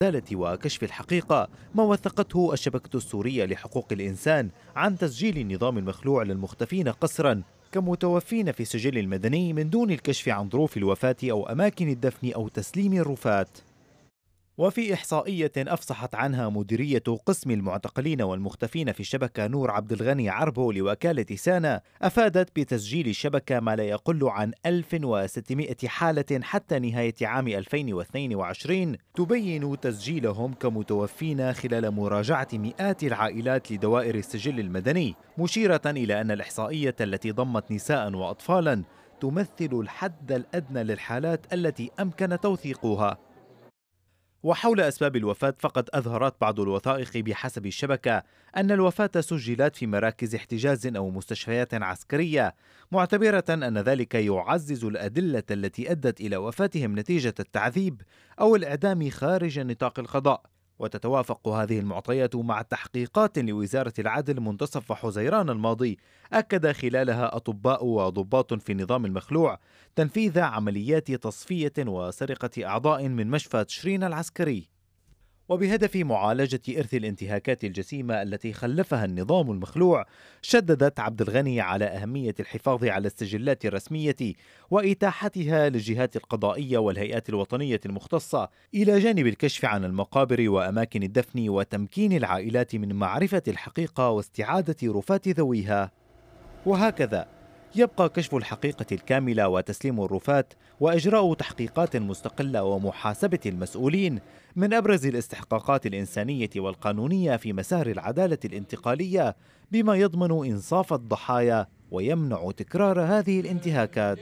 العدالة وكشف الحقيقة ما وثقته الشبكة السورية لحقوق الإنسان عن تسجيل النظام المخلوع للمختفين قسرا كمتوفين في السجل المدني من دون الكشف عن ظروف الوفاة أو أماكن الدفن أو تسليم الرفات. وفي إحصائية أفصحت عنها مديرية قسم المعتقلين والمختفين في الشبكة نور عبد الغني عربو لوكالة سانا، أفادت بتسجيل الشبكة ما لا يقل عن 1600 حالة حتى نهاية عام 2022 تبين تسجيلهم كمتوفين خلال مراجعة مئات العائلات لدوائر السجل المدني، مشيرة إلى أن الإحصائية التي ضمت نساء وأطفالا تمثل الحد الأدنى للحالات التي أمكن توثيقها. وحول أسباب الوفاة فقد أظهرت بعض الوثائق بحسب الشبكة أن الوفاة سجلت في مراكز احتجاز أو مستشفيات عسكرية، معتبرة أن ذلك يعزز الأدلة التي أدت إلى وفاتهم نتيجة التعذيب أو الإعدام خارج نطاق القضاء. وتتوافق هذه المعطيات مع تحقيقات لوزارة العدل منتصف حزيران الماضي أكد خلالها أطباء وضباط في النظام المخلوع تنفيذ عمليات تصفية وسرقة أعضاء من مشفى تشرين العسكري. وبهدف معالجة إرث الانتهاكات الجسيمة التي خلفها النظام المخلوع، شددت عبد الغني على أهمية الحفاظ على السجلات الرسمية وإتاحتها للجهات القضائية والهيئات الوطنية المختصة، إلى جانب الكشف عن المقابر وأماكن الدفن وتمكين العائلات من معرفة الحقيقة واستعادة رفات ذويها. وهكذا يبقى كشف الحقيقة الكاملة وتسليم الرفات وإجراء تحقيقات مستقلة ومحاسبة المسؤولين من أبرز الاستحقاقات الإنسانية والقانونية في مسار العدالة الانتقالية، بما يضمن إنصاف الضحايا ويمنع تكرار هذه الانتهاكات.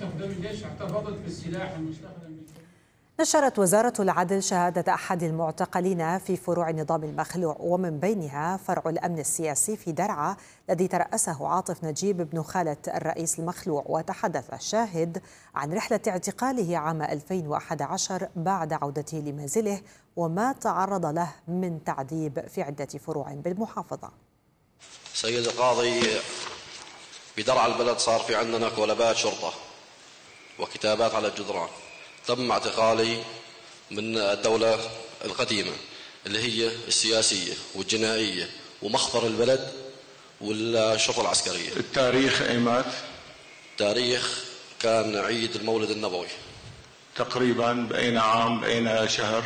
نشرت وزارة العدل شهادة أحد المعتقلين في فروع النظام المخلوع، ومن بينها فرع الأمن السياسي في درعا الذي ترأسه عاطف نجيب بن خالة الرئيس المخلوع. وتحدث الشاهد عن رحلة اعتقاله عام 2011 بعد عودته لمنزله وما تعرض له من تعذيب في عدة فروع بالمحافظة. سيد القاضي، بدرعا البلد صار في عندنا كولبات شرطة وكتابات على الجدران. تم اعتقالي من الدولة القديمة اللي هي السياسية والجنائية ومخفر البلد والشرطة العسكرية. التاريخ ايمات؟ تاريخ كان عيد المولد النبوي تقريبا بأين عام بأين شهر؟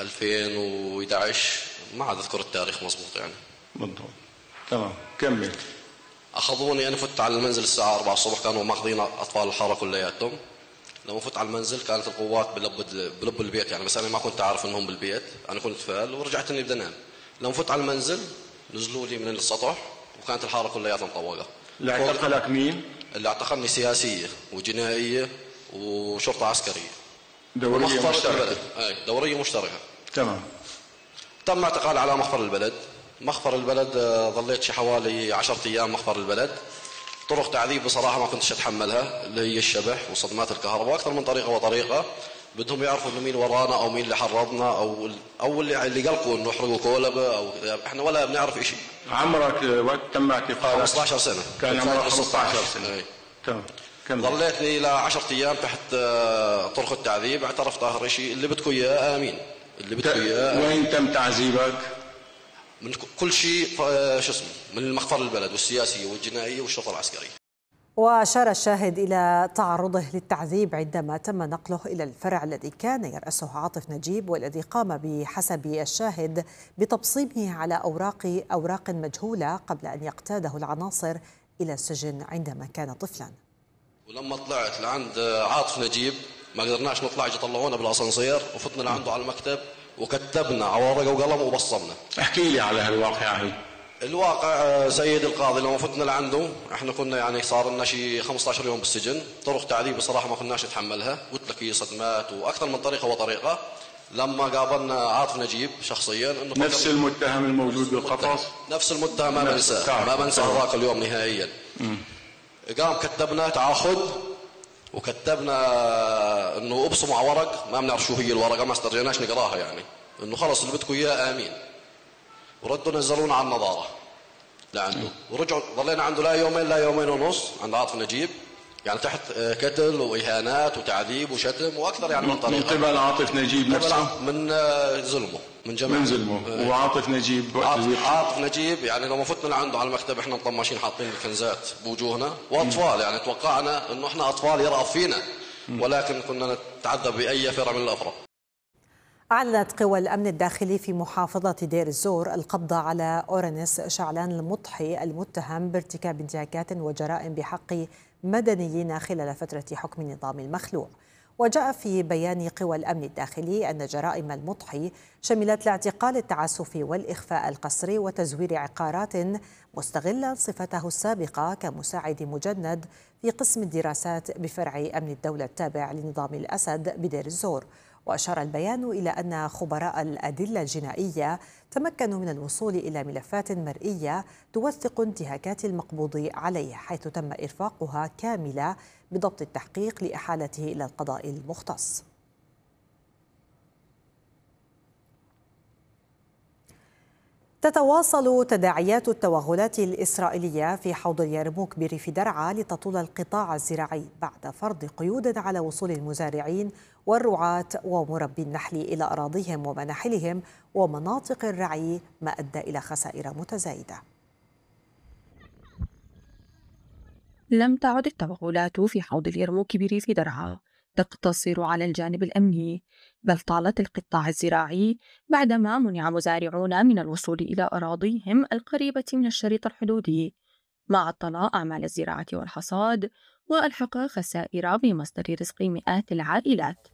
2011، ما عاد اذكر التاريخ مضبوط يعني. بالضبط. تمام، كمل. اخذوني، انا فت على المنزل الساعة 4 الصبح، كانوا ماخذين اطفال الحارة كلياتهم. لما فت على المنزل كانت القوات بلب البيت يعني، بس انا ما كنت اعرف انهم بالبيت، انا كنت فال ورجعت اني بدي انام. لما فت على المنزل نزلوا لي من السطح وكانت الحاره كلياتها مطوقه. اللي اعتقلك مين؟ اللي اعتقلني سياسيه وجنائيه وشرطه عسكريه. دوريه مشتركه. اي دوريه مشتركه. تمام. تم اعتقال على مخفر البلد. مخفر البلد ظليت شي حوالي 10 ايام مخفر البلد. طرق تعذيب بصراحة ما كنتش أتحملها، اللي هي الشبح وصدمات الكهرباء، أكثر من طريقة وطريقة. بدهم يعرفوا إنه مين ورانا أو مين اللي حرضنا أو اللي قلقوا إنه يحرقوا كولبة أو إحنا ولا بنعرف إشي. عمرك وقت تم اعتقالك؟ 15 سنة. كان عمرك 15 سنة. تمام. ظليتني ل 10 أيام تحت طرق التعذيب. اعترفت آخر شيء اللي بدكم إياه آمين. اللي بدكم إياه. وين تم تعذيبك؟ من كل شيء شو اسمه، من المخفر البلد والسياسية والجنائية والشرطة العسكرية. وأشار الشاهد إلى تعرضه للتعذيب عندما تم نقله إلى الفرع الذي كان يرأسه عاطف نجيب، والذي قام بحسب الشاهد بتبصيمه على أوراق مجهولة قبل أن يقتاده العناصر إلى السجن عندما كان طفلا. ولما طلعت لعند عاطف نجيب ما قدرناش نطلع، اجى طلعونا بالاسانسير وفتنا لعنده على المكتب وكتبنا على ورقه وقلم وبصمنا. احكي لي على هالواقعة هي. الواقع سيد القاضي، لما فتنا لعنده احنا كنا يعني صار لنا شيء 15 يوم بالسجن. طرق تعذيب بصراحه ما كناش نتحملها، قلت لك هي صدمات واكثر من طريقه وطريقه. لما قابلنا عاطف نجيب شخصيا انه نفس المتهم الموجود بالقفص، نفس المتهم ما بنساه، ما بنسى هذاك اليوم نهائيا. قام كتبنا تعاقد وكتبنا انه ابصموا على ورق، ما بنعرف شو هي الورقه، ما استرجعناش نقراها يعني، انه خلص اللي بدكم اياه امين. وردوا نزلونا على النظاره لعنده، ورجعوا ظلينا عنده لا يومين لا يومين ونص عند عاطف نجيب. يعني تحت كتل وإهانات وتعذيب وشتم وأكثر يعني من طريقة. من قبل عاطف نجيب نفسه؟ من ظلمه، من جميع من ظلمه. وعاطف نجيب عاطف نجيب يعني لما فتنا عنده على المكتب احنا مطمشين حاطين الكنزات بوجوهنا واطفال، يعني توقعنا انه احنا اطفال يرأف فينا، ولكن كنا نتعذب باي فرع من الافرع. أعلنت قوى الأمن الداخلي في محافظة دير الزور القبض على أورنس شعلان المضحي المتهم بارتكاب انتهاكات وجرائم بحق مدنيين خلال فترة حكم النظام المخلوع. وجاء في بيان قوى الأمن الداخلي أن جرائم المضحي شملت الاعتقال التعسفي والإخفاء القسري وتزوير عقارات، مستغلا صفته السابقة كمساعد مجند في قسم الدراسات بفرع أمن الدولة التابع لنظام الأسد بدير الزور. وأشار البيان إلى أن خبراء الأدلة الجنائية تمكنوا من الوصول إلى ملفات مرئية توثق انتهاكات المقبوض عليه، حيث تم إرفاقها كاملة بضبط التحقيق لإحالته إلى القضاء المختص. تتواصل تداعيات التوغلات الإسرائيلية في حوض اليرموك بريف درعا لتطول القطاع الزراعي بعد فرض قيود على وصول المزارعين والرعاة ومربي النحل إلى أراضيهم ومناحلهم ومناطق الرعي، ما أدى إلى خسائر متزايدة. لم تعد التوغلات في حوض اليرموك بريف درعا تقتصر على الجانب الأمني، بل طالت القطاع الزراعي بعدما منع مزارعون من الوصول إلى أراضيهم القريبة من الشريط الحدودي، ما عطل أعمال الزراعة والحصاد وألحق خسائر بمصدر رزق مئات العائلات.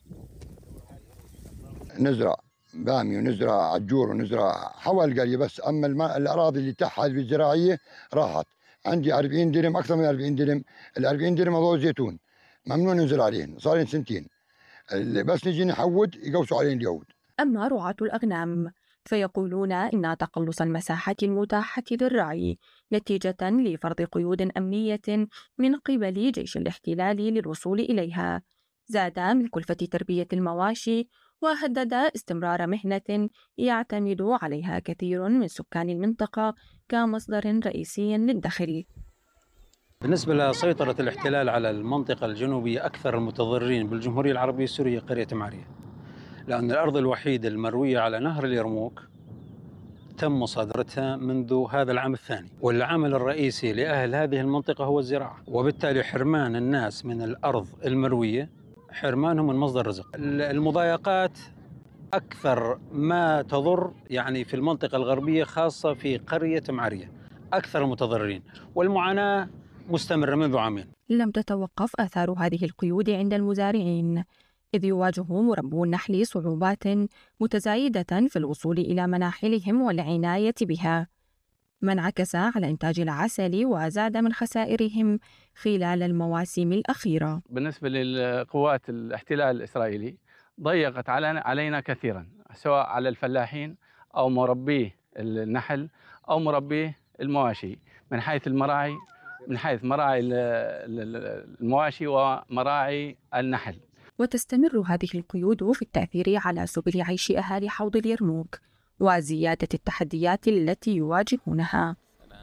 نزرع بامي ونزرع عجور ونزرع حول القرية بس، أما الأراضي اللي تحت الزراعية راحت. عندي 40 درم، أكثر من 40 درم. ال 40 درم هذول زيتون ممنوع ننزل عليهم، صار لهم سنتين بس نجي نحود يقوسوا عليهم اليهود. أما رعاة الأغنام فيقولون إن تقلص المساحة المتاحة للرعي نتيجة لفرض قيود أمنية من قبل جيش الاحتلال للوصول إليها زاد من كلفة تربية المواشي، وهدد استمرار مهنة يعتمد عليها كثير من سكان المنطقة كمصدر رئيسي للدخل. بالنسبة لسيطرة الاحتلال على المنطقة الجنوبية، أكثر المتضررين بالجمهورية العربية السورية قرية معرية، لأن الأرض الوحيدة المروية على نهر اليرموك تم مصادرتها منذ هذا العام الثاني، والعامل الرئيسي لأهل هذه المنطقة هو الزراعة، وبالتالي حرمان الناس من الأرض المروية حرمانهم من مصدر رزق. المضايقات أكثر ما تضر يعني في المنطقة الغربية، خاصة في قرية معرية أكثر المتضررين، والمعاناة مستمرة منذ عامين. لم تتوقف آثار هذه القيود عند المزارعين، إذ يواجه مربو النحل صعوبات متزايدة في الوصول إلى مناحلهم والعناية بها، ما انعكس على إنتاج العسل وزاد من خسائرهم خلال المواسم الأخيرة. بالنسبة للقوات الاحتلال الإسرائيلي ضيقت علينا كثيرا، سواء على الفلاحين أو مربي النحل أو مربي المواشي، من حيث المراعي، من حيث مراعي المواشي ومراعي النحل. وتستمر هذه القيود في التأثير على سبل عيش أهالي حوض اليرموك وزيادة التحديات التي يواجهونها.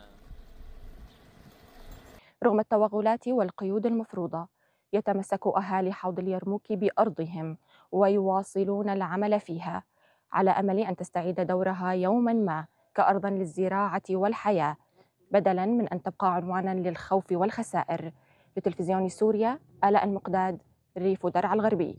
رغم التوغلات والقيود المفروضة، يتمسك أهالي حوض اليرموك بأرضهم ويواصلون العمل فيها على أمل أن تستعيد دورها يوما ما كأرض للزراعة والحياة، بدلا من أن تبقى عنوانا للخوف والخسائر. لتلفزيون سوريا، آلاء المقداد، ريف درعا الغربي.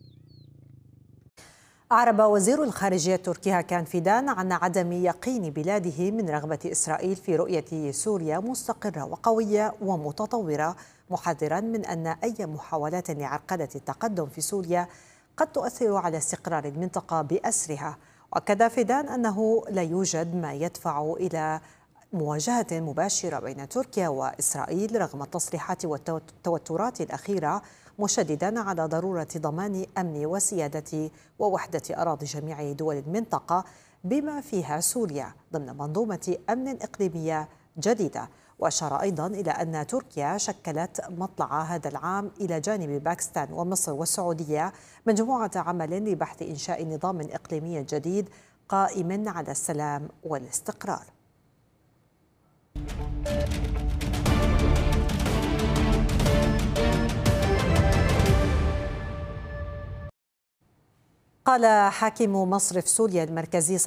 أعرب وزير الخارجية التركي هاكان فيدان عن عدم يقين بلاده من رغبة إسرائيل في رؤية سوريا مستقرة وقوية ومتطورة، محذرا من أن أي محاولات لعرقلة التقدم في سوريا قد تؤثر على استقرار المنطقة بأسرها. وأكد فيدان أنه لا يوجد ما يدفع إلى مواجهة مباشرة بين تركيا وإسرائيل رغم التصريحات والتوترات الأخيرة، مشددا على ضرورة ضمان أمن وسيادة ووحدة أراضي جميع دول المنطقة بما فيها سوريا ضمن منظومة أمن إقليمية جديدة. وأشار أيضا إلى أن تركيا شكلت مطلع هذا العام إلى جانب باكستان ومصر والسعودية مجموعة عمل لبحث إنشاء نظام إقليمي جديد قائم على السلام والاستقرار. قال حاكم مصرف سوريا المركزي